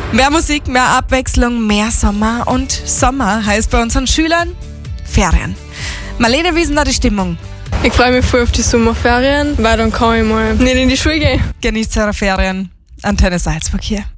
Mehr Musik, mehr Abwechslung, mehr Sommer. Und Sommer heißt bei unseren Schülern Ferien. Marlene, wie ist denn da die Stimmung? Ich freue mich voll auf die Sommerferien, weil dann kann ich mal nicht in die Schule gehen. Genießt eure Ferien. Antenne Salzburg hier.